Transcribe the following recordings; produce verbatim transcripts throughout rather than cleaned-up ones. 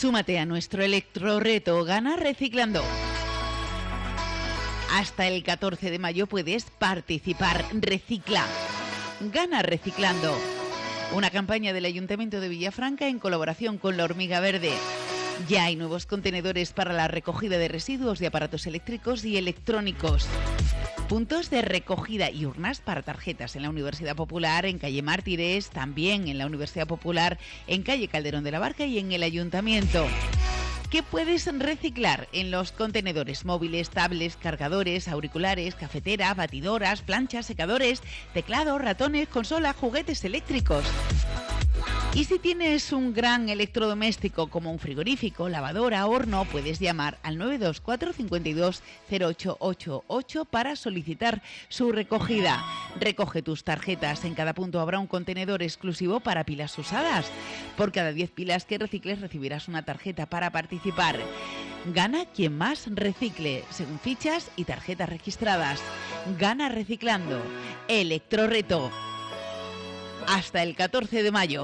Súmate a nuestro electroreto Gana Reciclando. Hasta el catorce de mayo puedes participar. Recicla. Gana Reciclando. Una campaña del Ayuntamiento de Villafranca en colaboración con La Hormiga Verde. Ya hay nuevos contenedores para la recogida de residuos de aparatos eléctricos y electrónicos. Puntos de recogida y urnas para tarjetas en la Universidad Popular, en calle Mártires, también en la Universidad Popular, en calle Calderón de la Barca y en el Ayuntamiento. ¿Qué puedes reciclar en los contenedores? Móviles, tablets, cargadores, auriculares, cafetera, batidoras, planchas, secadores, teclados, ratones, consolas, juguetes eléctricos. Y si tienes un gran electrodoméstico como un frigorífico, lavadora, horno, puedes llamar al nueve dos cuatro, cinco dos, cero ocho ocho ocho para solicitar su recogida. Recoge tus tarjetas. En cada punto habrá un contenedor exclusivo para pilas usadas. Por cada diez pilas que recicles recibirás una tarjeta para participar. Gana quien más recicle, según fichas y tarjetas registradas. Gana reciclando. Electroreto. Hasta el catorce de mayo.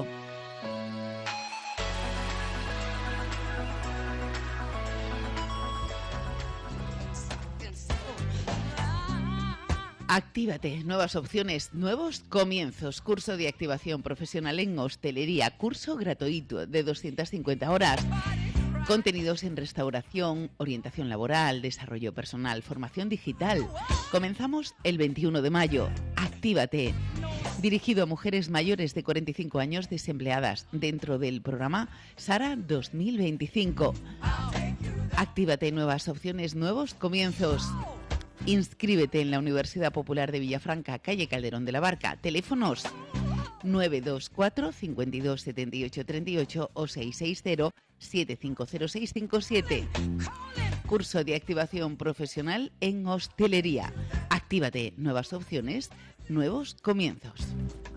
Actívate, nuevas opciones, nuevos comienzos. Curso de activación profesional en hostelería, curso gratuito de doscientas cincuenta horas. Contenidos en restauración, orientación laboral, desarrollo personal, formación digital. Comenzamos el veintiuno de mayo. Actívate. Dirigido a mujeres mayores de cuarenta y cinco años desempleadas dentro del programa Sara dos mil veinticinco. Actívate, nuevas opciones, nuevos comienzos. Inscríbete en la Universidad Popular de Villafranca, calle Calderón de la Barca. Teléfonos nueve dos cuatro, cinco dos, siete ocho tres ocho o seis seis cero, siete cinco cero seis cinco siete. Curso de activación profesional en hostelería. Actívate, nuevas opciones, nuevos comienzos.